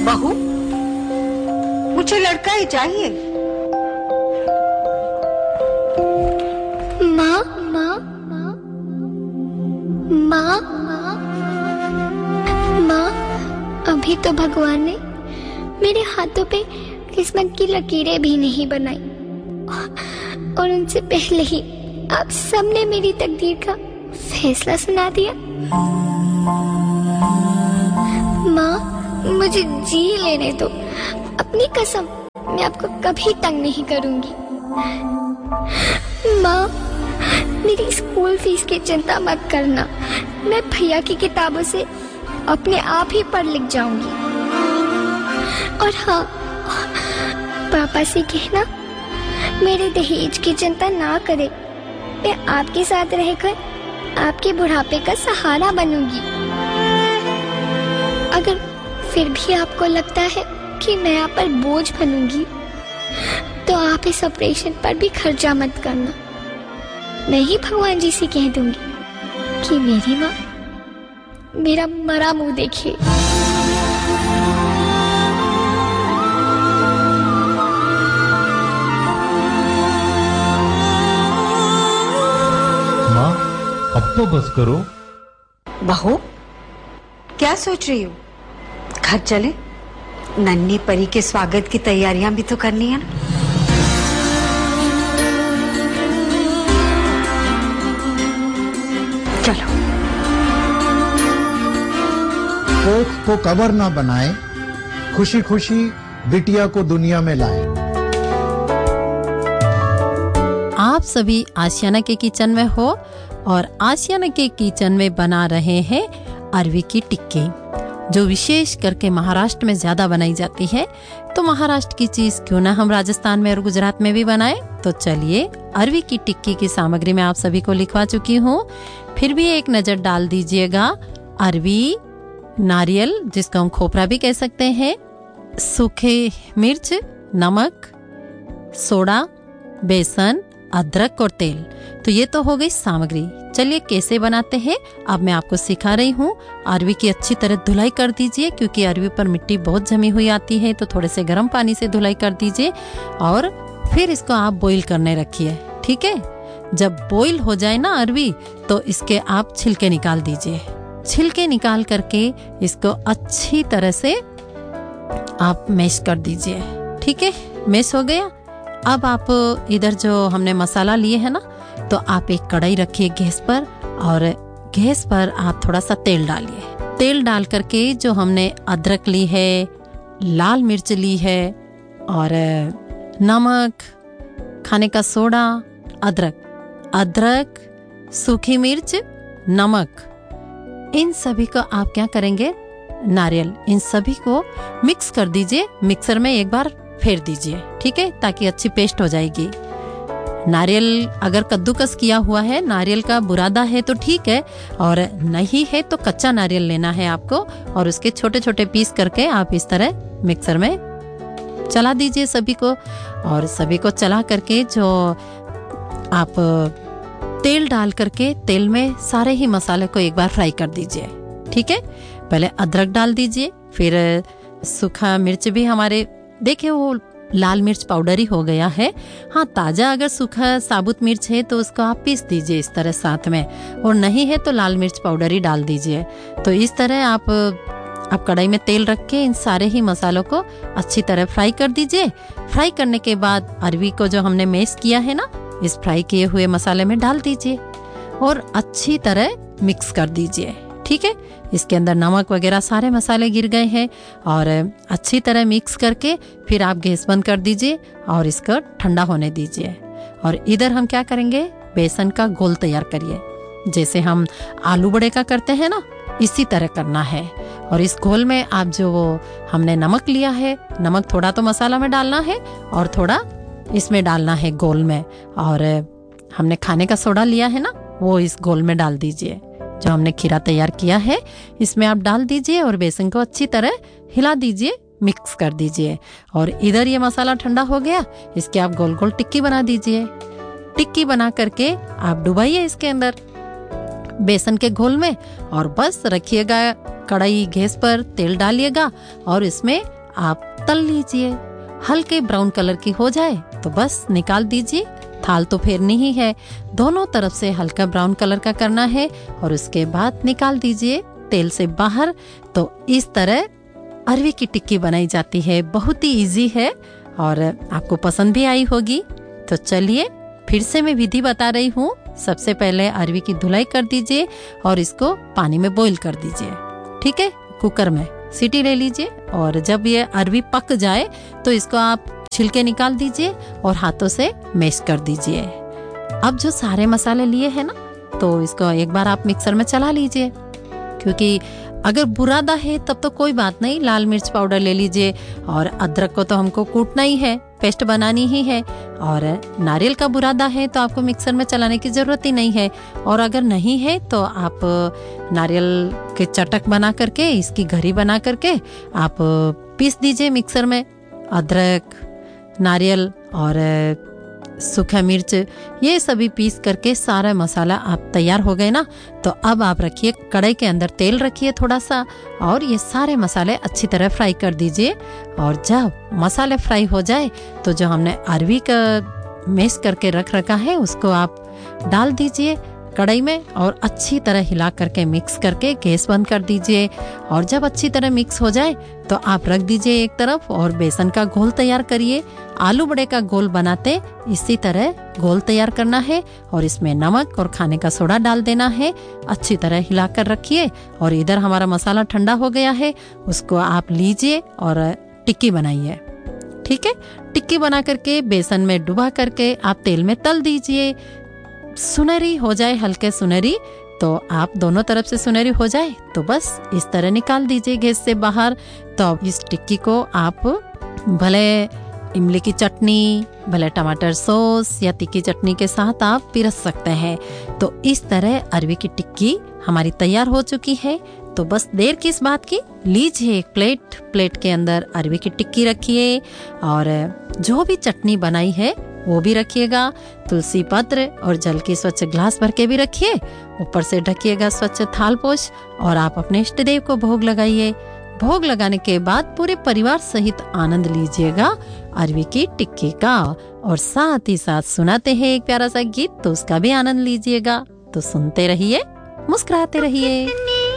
बहू, मुझे लड़का ही चाहिए। माँ माँ माँ माँ माँ, अभी तो भगवान ने मेरे हाथों पे किस्मत की लकीरें भी नहीं बनाई, और उनसे पहले ही आप सबने मेरी तकदीर का फैसला सुना दिया। माँ, मुझे जी लेने दो, अपनी कसम मैं आपको कभी तंग नहीं करूंगी। माँ, मेरी स्कूल फीस की चिंता मत करना, मैं भैया की किताबों से अपने आप ही पढ़ लिख जाऊंगी। और हाँ, पापा से कहना मेरे दहेज की चिंता ना करे, मैं आपके साथ रहकर आपके बुढ़ापे का सहारा बनूंगी। अगर फिर भी आपको लगता है कि मैं आप पर बोझ बनूंगी, तो आप इस ऑपरेशन पर भी खर्चा मत करना। मैं ही भगवान जी से कह दूंगी कि मेरी माँ मेरा मरा मुंह देखिए। माँ, अब तो बस करो। बहू, क्या सोच रही हो? घर चले, नन्ही परी के स्वागत की तैयारियां भी तो करनी है ना। चलो। कोख को कबर ना बनाए, खुशी खुशी बिटिया को दुनिया में लाए। आप सभी आशियाना के किचन में हो और आशियाना के किचन में बना रहे हैं अरवी की टिक्की, जो विशेष करके महाराष्ट्र में ज्यादा बनाई जाती है। तो महाराष्ट्र की चीज क्यों ना हम राजस्थान में और गुजरात में भी बनाएं। तो चलिए, अरवी की टिक्की की सामग्री मैं आप सभी को लिखवा चुकी हूँ, फिर भी एक नजर डाल दीजिएगा। अरवी, नारियल जिसको हम खोपरा भी कह सकते हैं, सूखे मिर्च, नमक, सोडा, बेसन, अदरक और तेल। तो ये तो हो गई सामग्री। चलिए कैसे बनाते हैं अब मैं आपको सिखा रही हूँ। अरवी की अच्छी तरह धुलाई कर दीजिए, क्योंकि अरवी पर मिट्टी बहुत जमी हुई आती है, तो थोड़े से गर्म पानी से धुलाई कर दीजिए और फिर इसको आप बॉईल करने रखिए। ठीक है, जब बॉईल हो जाए ना अरवी, तो इसके आप छिलके निकाल दीजिए। छिलके निकाल करके इसको अच्छी तरह से आप मैश कर दीजिए। ठीक है, मैश हो गया। अब आप इधर जो हमने मसाला लिए है ना, तो आप एक कढ़ाई रखिए गैस पर, और गैस पर आप थोड़ा सा तेल डालिए। तेल डाल करके जो हमने अदरक ली है, लाल मिर्च ली है, और नमक, खाने का सोडा, अदरक, सूखी मिर्च, नमक, इन सभी को आप क्या करेंगे, नारियल, इन सभी को मिक्स कर दीजिए। मिक्सर में एक बार फेर दीजिए। ठीक है, ताकि अच्छी पेस्ट हो जाएगी। नारियल अगर कद्दूकस किया हुआ है, नारियल का बुरादा है तो ठीक है, और नहीं है तो कच्चा नारियल लेना है आपको, और उसके छोटे छोटे पीस करके आप इस तरह मिक्सर में चला दीजिए सभी को। और सभी को चला करके जो आप तेल डाल करके तेल में सारे ही मसाले को एक बार फ्राई कर दीजिए। ठीक है, पहले अदरक डाल दीजिए, फिर सूखा मिर्च भी हमारे, देखिए वो लाल मिर्च पाउडर ही हो गया है। हाँ, ताजा अगर सूखा साबुत मिर्च है तो उसको आप पीस दीजिए इस तरह साथ में, और नहीं है तो लाल मिर्च पाउडर ही डाल दीजिए। तो इस तरह आप कढ़ाई में तेल रख के इन सारे ही मसालों को अच्छी तरह फ्राई कर दीजिए। फ्राई करने के बाद अरवी को जो हमने मैश किया है ना, इस फ्राई किए हुए मसाले में डाल दीजिए और अच्छी तरह मिक्स कर दीजिए। ठीक है, इसके अंदर नमक वगैरह सारे मसाले गिर गए हैं, और अच्छी तरह मिक्स करके फिर आप गैस बंद कर दीजिए और इसको ठंडा होने दीजिए। और इधर हम क्या करेंगे, बेसन का घोल तैयार करिए, जैसे हम आलू बड़े का करते हैं ना, इसी तरह करना है। और इस घोल में आप जो हमने नमक लिया है, नमक थोड़ा तो मसाला में डालना है और थोड़ा इसमें डालना है घोल में, और हमने खाने का सोडा लिया है ना, वो इस घोल में डाल दीजिए। जो हमने खीरा तैयार किया है इसमें आप डाल दीजिए और बेसन को अच्छी तरह हिला दीजिए, मिक्स कर दीजिए। और इधर ये मसाला ठंडा हो गया, इसके आप गोल गोल टिक्की बना दीजिए। टिक्की बना करके आप डुबाइए इसके अंदर बेसन के घोल में, और बस रखिएगा कढ़ाई गैस पर तेल डालिएगा और इसमें आप तल लीजिए। हल्के ब्राउन कलर की हो जाए तो बस निकाल दीजिए। थाल तो फेरनी ही है, दोनों तरफ से हल्का ब्राउन कलर का करना है और उसके बाद निकाल दीजिए तेल से बाहर। तो इस तरह अरवी की टिक्की बनाई जाती है। बहुत ही इजी है और आपको पसंद भी आई होगी। तो चलिए फिर से मैं विधि बता रही हूँ। सबसे पहले अरवी की धुलाई कर दीजिए और इसको पानी में बॉईल कर दीजिए। ठीक है, कुकर में सीटी ले लीजिए और जब ये अरवी पक जाए तो इसको आप छिलके निकाल दीजिए और हाथों से मैश कर दीजिए। अब जो सारे मसाले लिए हैं ना, तो इसको एक बार आप मिक्सर में चला लीजिए। क्योंकि अगर बुरादा है तब तो कोई बात नहीं, लाल मिर्च पाउडर ले लीजिए और अदरक को तो हमको कूटना ही है, पेस्ट बनानी ही है। और नारियल का बुरादा है तो आपको मिक्सर में चलाने की जरूरत ही नहीं है। और अगर नहीं है तो आप नारियल के चटक बना करके, इसकी घरी बना करके आप पीस दीजिए मिक्सर में। अदरक, नारियल और सूखा मिर्च ये सभी पीस करके सारा मसाला आप तैयार हो गए ना। तो अब आप रखिए कढ़ाई के अंदर तेल रखिए थोड़ा सा और ये सारे मसाले अच्छी तरह फ्राई कर दीजिए। और जब मसाले फ्राई हो जाए तो जो हमने अरवी का मैश करके रख रखा है उसको आप डाल दीजिए कढ़ाई में और अच्छी तरह हिला करके मिक्स करके गैस बंद कर दीजिए। और जब अच्छी तरह मिक्स हो जाए तो आप रख दीजिए एक तरफ और बेसन का घोल तैयार करिए। आलू बड़े का घोल बनाते इसी तरह घोल तैयार करना है और इसमें नमक और खाने का सोडा डाल देना है। अच्छी तरह हिला कर रखिए और इधर हमारा मसाला ठंडा हो गया है, उसको आप लीजिए और टिक्की बनाइए। ठीक है, टिक्की बना करके बेसन में डुबा करके आप तेल में तल दीजिए। सुनहरी हो जाए, हल्के सुनहरी, तो आप दोनों तरफ से सुनहरी हो जाए तो बस इस तरह निकाल दीजिए गैस से बाहर। तो अब इस टिक्की को आप भले इमली की चटनी, भले टमाटर सॉस या तीखी चटनी के साथ आप पिरस सकते हैं। तो इस तरह अरवी की टिक्की हमारी तैयार हो चुकी है। तो बस देर किस बात की, लीजिए एक प्लेट के अंदर अरवी की टिक्की रखिए और जो भी चटनी बनाई है वो भी रखिएगा। तुलसी पत्र और जल की स्वच्छ ग्लास भर के भी रखिए। ऊपर से ढकिएगा स्वच्छ थालपोश और आप अपने इष्ट देव को भोग लगाइए। भोग लगाने के बाद पूरे परिवार सहित आनंद लीजिएगा अरवी की टिक्की का। और साथ ही साथ सुनाते हैं एक प्यारा सा गीत, तो उसका भी आनंद लीजिएगा। तो सुनते रहिए, मुस्कुराते रहिए।